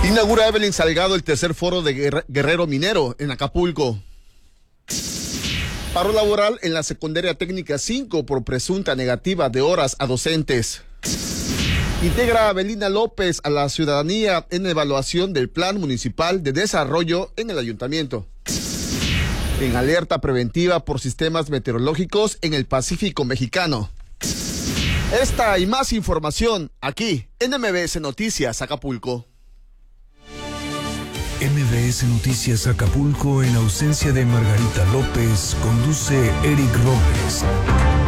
Inaugura Evelyn Salgado el tercer foro de Guerrero Minero en Acapulco. Paro laboral en la secundaria técnica 5 por presunta negativa de horas a docentes. Integra a Belina López a la ciudadanía en evaluación del Plan Municipal de Desarrollo en el Ayuntamiento. En alerta preventiva por sistemas meteorológicos en el Pacífico mexicano. Esta y más información aquí en MBS Noticias Acapulco. MBS Noticias Acapulco, en ausencia de Margarita López, conduce Eric Robles.